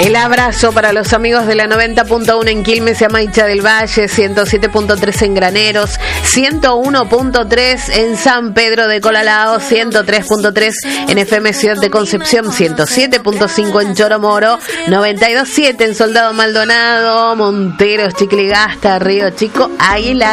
El abrazo para los amigos de la 90.1 en Quilmes y Amaicha del Valle, 107.3 en Graneros, 101.3 en San Pedro de Colalao, 103.3 en FM Ciudad de Concepción, 107.5 en Choromoro, 92.7 en Soldado Maldonado, Monteros, Chicligasta, Río Chico, Águila